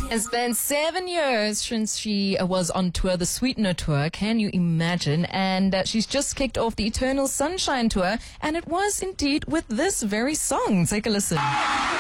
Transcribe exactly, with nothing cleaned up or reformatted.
It's been seven years since she was on tour, the Sweetener Tour. Can you imagine? And uh, she's just kicked off the Eternal Sunshine Tour, and it was indeed with this very song. Take a listen.